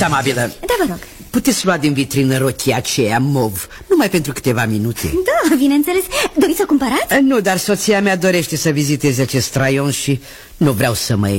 Fiți amabilă. Da, vă rog. Puteți lua din vitrină rochia aceea mov, numai pentru câteva minute. Da, bineînțeles. Doriți să cumpărați? Nu, dar soția mea dorește să viziteze acest raion și nu vreau să mă